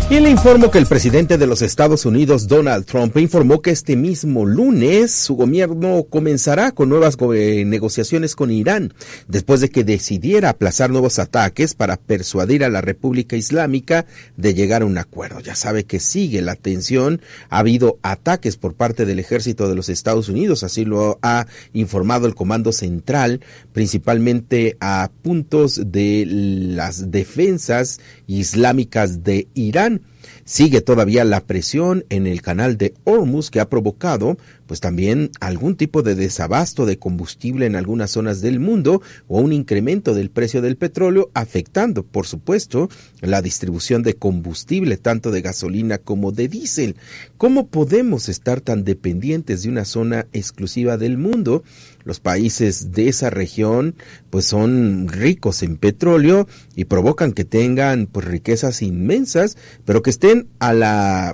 Y le informo que el presidente de los Estados Unidos, Donald Trump, informó que este mismo lunes su gobierno comenzará con nuevas negociaciones con Irán, después de que decidiera aplazar nuevos ataques para persuadir a la República Islámica de llegar a un acuerdo. Ya sabe que sigue la tensión, ha habido ataques por parte del ejército de los Estados Unidos, así lo ha informado el Comando Central, principalmente a puntos de las defensas islámicas de Irán. Sigue todavía la presión en el canal de Hormuz, que ha provocado pues también algún tipo de desabasto de combustible en algunas zonas del mundo o un incremento del precio del petróleo, afectando, por supuesto, la distribución de combustible, tanto de gasolina como de diésel. ¿Cómo podemos estar tan dependientes de una zona exclusiva del mundo? Los países de esa región pues son ricos en petróleo y provocan que tengan pues riquezas inmensas, pero que estén a la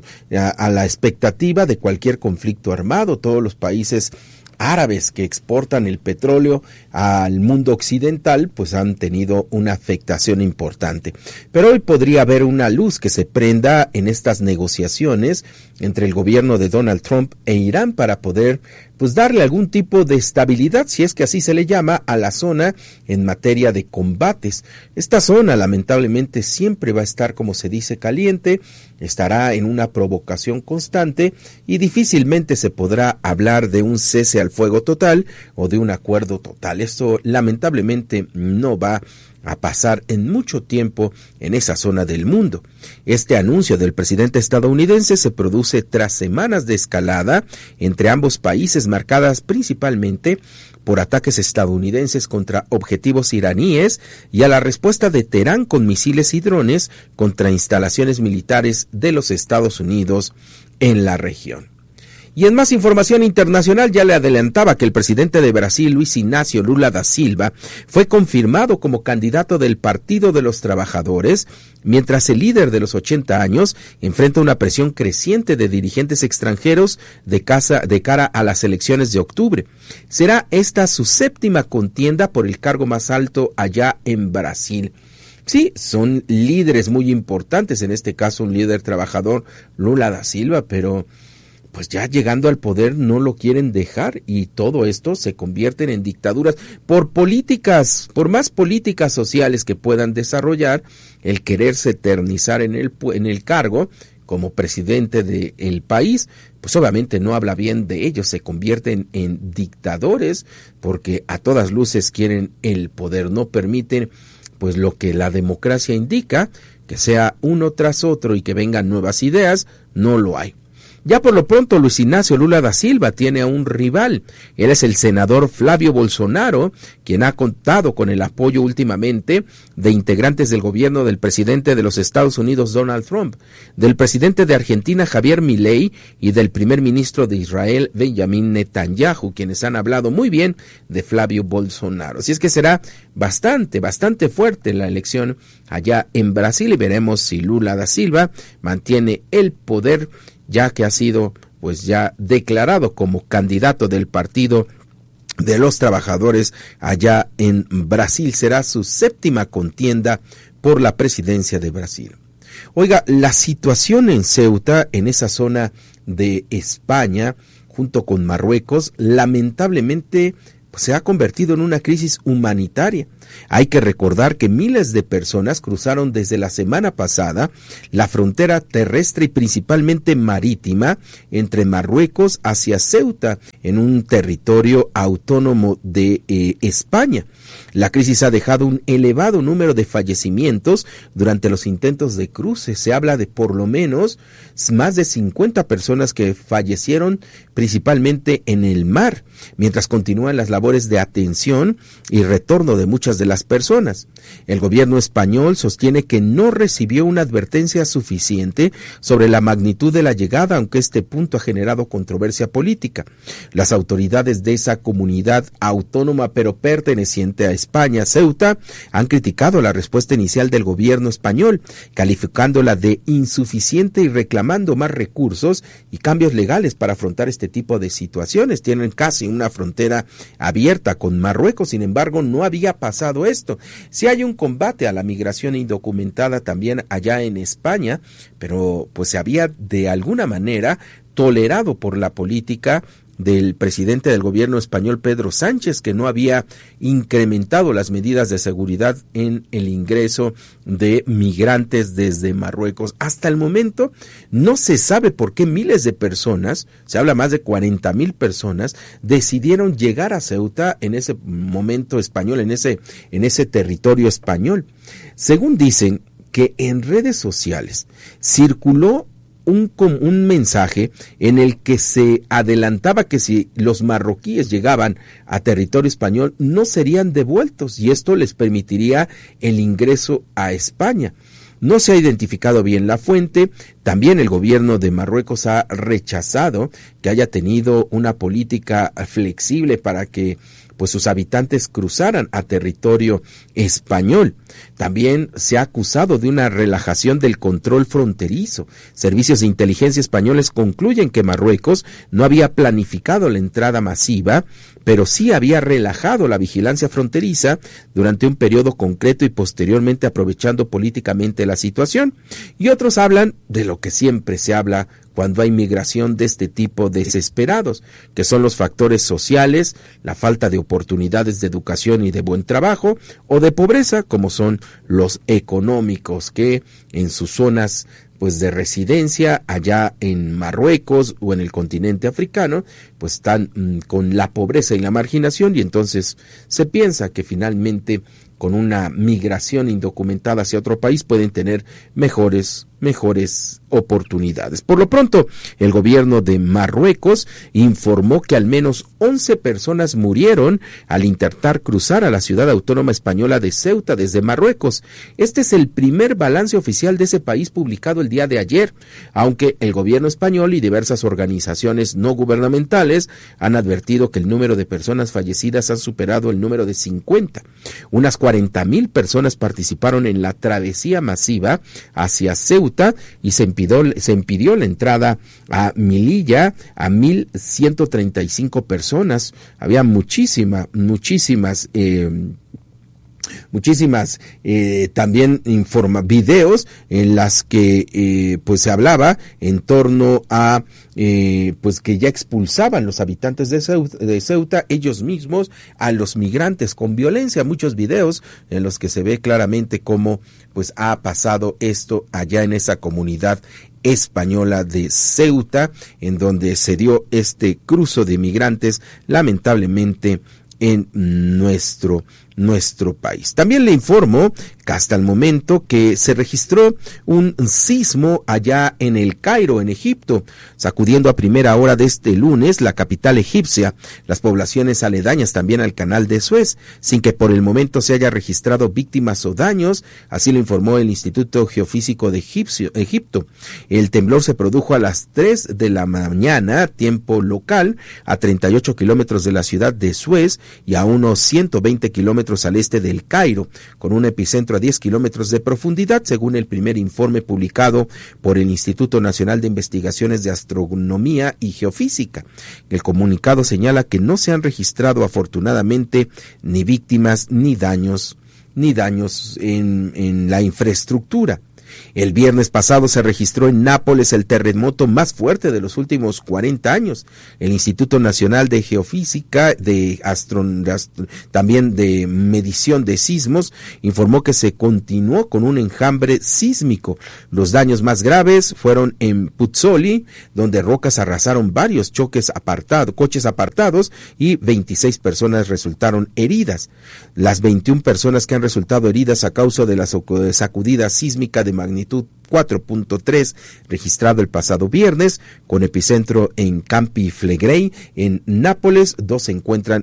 expectativa de cualquier conflicto armado. Todos los países árabes que exportan el petróleo al mundo occidental pues han tenido una afectación importante. Pero hoy podría haber una luz que se prenda en estas negociaciones entre el gobierno de Donald Trump e Irán para poder pues darle algún tipo de estabilidad, si es que así se le llama, a la zona en materia de combates. Esta zona lamentablemente siempre va a estar, como se dice, caliente, estará en una provocación constante y difícilmente se podrá hablar de un cese al fuego total o de un acuerdo total. Esto lamentablemente no va a pasar en mucho tiempo en esa zona del mundo. Este anuncio del presidente estadounidense se produce tras semanas de escalada entre ambos países, marcadas principalmente por ataques estadounidenses contra objetivos iraníes y a la respuesta de Teherán con misiles y drones contra instalaciones militares de los Estados Unidos en la región. Y en más información internacional, ya le adelantaba que el presidente de Brasil, Luis Inácio Lula da Silva, fue confirmado como candidato del Partido de los Trabajadores, mientras el líder de los 80 años enfrenta una presión creciente de dirigentes extranjeros de cara a las elecciones de octubre. Será esta su séptima contienda por el cargo más alto allá en Brasil. Sí, son líderes muy importantes, en este caso un líder trabajador, Lula da Silva, pero pues ya llegando al poder no lo quieren dejar y todo esto se convierte en dictaduras por más políticas sociales que puedan desarrollar, el quererse eternizar en el cargo como presidente del país, pues obviamente no habla bien de ellos, se convierten en dictadores porque a todas luces quieren el poder, no permiten pues lo que la democracia indica, que sea uno tras otro y que vengan nuevas ideas, no lo hay. Ya por lo pronto, Luis Inácio Lula da Silva tiene a un rival. Él es el senador Flavio Bolsonaro, quien ha contado con el apoyo últimamente de integrantes del gobierno del presidente de los Estados Unidos, Donald Trump, del presidente de Argentina, Javier Milei, y del primer ministro de Israel, Benjamin Netanyahu, quienes han hablado muy bien de Flavio Bolsonaro. Así es que será bastante fuerte la elección allá en Brasil y veremos si Lula da Silva mantiene el poder, ya que ha sido pues ya declarado como candidato del Partido de los Trabajadores allá en Brasil. Será su séptima contienda por la presidencia de Brasil. Oiga, la situación en Ceuta, en esa zona de España, junto con Marruecos, lamentablemente se ha convertido en una crisis humanitaria. Hay que recordar que miles de personas cruzaron desde la semana pasada la frontera terrestre y principalmente marítima entre Marruecos hacia Ceuta, en un territorio autónomo de España. La crisis ha dejado un elevado número de fallecimientos durante los intentos de cruce. Se habla de por lo menos más de 50 personas que fallecieron principalmente en el mar, mientras continúan las labores de atención y retorno de muchas de las personas. El gobierno español sostiene que no recibió una advertencia suficiente sobre la magnitud de la llegada, aunque este punto ha generado controversia política. Las autoridades de esa comunidad autónoma pero perteneciente a España, Ceuta, han criticado la respuesta inicial del gobierno español, calificándola de insuficiente y reclamando más recursos y cambios legales para afrontar este tipo de situaciones. Tienen casi una frontera abierta abierta con Marruecos. Sin embargo, no había pasado esto. Sí hay un combate a la migración indocumentada también allá en España, pero pues se había de alguna manera tolerado por la política del presidente del gobierno español, Pedro Sánchez, que no había incrementado las medidas de seguridad en el ingreso de migrantes desde Marruecos. Hasta el momento no se sabe por qué miles de personas, se habla más de 40,000 personas, decidieron llegar a Ceuta en ese momento español, en ese territorio español. Según dicen que en redes sociales circuló un mensaje en el que se adelantaba que si los marroquíes llegaban a territorio español no serían devueltos y esto les permitiría el ingreso a España. No se ha identificado bien la fuente. También el gobierno de Marruecos ha rechazado que haya tenido una política flexible para que pues sus habitantes cruzaran a territorio español. También se ha acusado de una relajación del control fronterizo. Servicios de inteligencia españoles concluyen que Marruecos no había planificado la entrada masiva, pero sí había relajado la vigilancia fronteriza durante un periodo concreto y posteriormente aprovechando políticamente la situación. Y otros hablan de lo que siempre se habla cuando hay migración de este tipo desesperados, que son los factores sociales, la falta de oportunidades de educación y de buen trabajo, o de pobreza, como son los económicos, que en sus zonas pues de residencia allá en Marruecos o en el continente africano, pues están con la pobreza y la marginación, y entonces se piensa que finalmente con una migración indocumentada hacia otro país pueden tener mejores oportunidades. Por lo pronto, el gobierno de Marruecos informó que al menos 11 personas murieron al intentar cruzar a la ciudad autónoma española de Ceuta desde Marruecos. Este es el primer balance oficial de ese país publicado el día de ayer, aunque el gobierno español y diversas organizaciones no gubernamentales han advertido que el número de personas fallecidas ha superado el número de 50. Unas 40,000 personas participaron en la travesía masiva hacia Ceuta y se impidió la entrada a Melilla a 1,135 personas. Había muchísimas también videos en las que pues se hablaba en torno a pues que ya expulsaban los habitantes de Ceuta ellos mismos a los migrantes con violencia. Muchos videos en los que se ve claramente cómo pues ha pasado esto allá en esa comunidad española de Ceuta, en donde se dio este cruce de migrantes, lamentablemente en nuestro país. También le informo que hasta el momento que se registró un sismo allá en El Cairo, en Egipto, sacudiendo a primera hora de este lunes la capital egipcia, las poblaciones aledañas también al canal de Suez, sin que por el momento se haya registrado víctimas o daños, así lo informó el Instituto Geofísico de Egipto. El temblor se produjo a las 3 de la mañana, tiempo local, a 38 kilómetros de la ciudad de Suez y a unos 120 kilómetros al este del Cairo, con un epicentro a 10 kilómetros de profundidad, según el primer informe publicado por el Instituto Nacional de Investigaciones de Astronomía y Geofísica. El comunicado señala que no se han registrado afortunadamente ni víctimas ni daños en la infraestructura. El viernes pasado se registró en Nápoles el terremoto más fuerte de los últimos 40 años. El Instituto Nacional de Geofísica, también de medición de sismos, informó que se continuó con un enjambre sísmico. Los daños más graves fueron en Puzzoli, donde rocas arrasaron varios coches apartados y 26 personas resultaron heridas. Las 21 personas que han resultado heridas a causa de la sacudida sísmica de magnitud 4.3 registrado el pasado viernes, con epicentro en Campi Flegrei, en Nápoles. 2 se encuentran